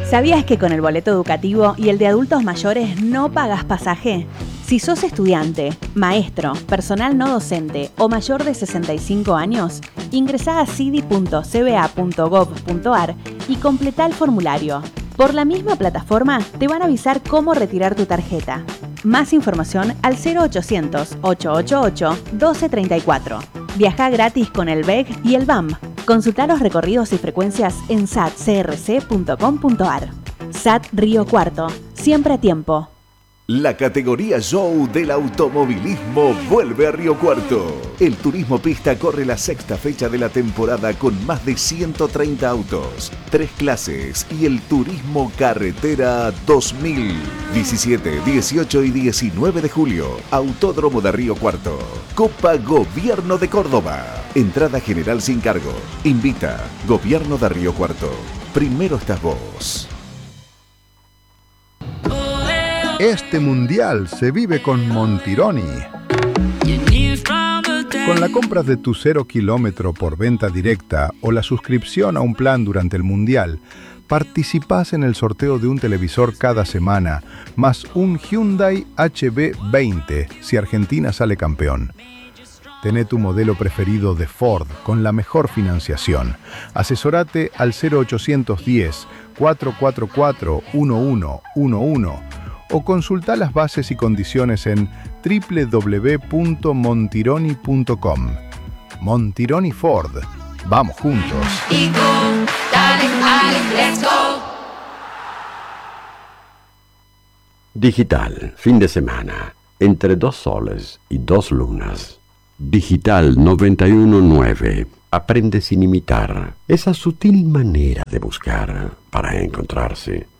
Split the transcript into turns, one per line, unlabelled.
¿Sabías que con el boleto educativo y el de adultos mayores no pagas pasaje? Si sos estudiante, maestro, personal no docente o mayor de 65 años, ingresá a cidi.cba.gov.ar y completá el formulario. Por la misma plataforma te van a avisar cómo retirar tu tarjeta. Más información al 0800-888-1234. Viajá gratis con el BEG y el BAM. Consultá los recorridos y frecuencias en satcrc.com.ar. SAT Río Cuarto, siempre a tiempo.
La categoría Show del automovilismo vuelve a Río Cuarto. El turismo pista corre la sexta fecha de la temporada con más de 130 autos, 3 clases y el turismo carretera 2000. 17, 18 y 19 de julio, Autódromo de Río Cuarto. Copa Gobierno de Córdoba. Entrada general sin cargo. Invita Gobierno de Río Cuarto. Primero estás vos.
Este mundial se vive con Montironi. Con la compra de tu 0 kilómetro por venta directa o la suscripción a un plan durante el mundial, participás en el sorteo de un televisor cada semana, más un Hyundai HB20 si Argentina sale campeón. Tené tu modelo preferido de Ford con la mejor financiación. Asesorate al 0810-444-1111 o consulta las bases y condiciones en www.montironi.com. Montironi Ford. Vamos juntos.
Digital, fin de semana, entre 2 soles y 2 lunas. Digital 91.9. Aprende sin imitar esa sutil manera de buscar para encontrarse.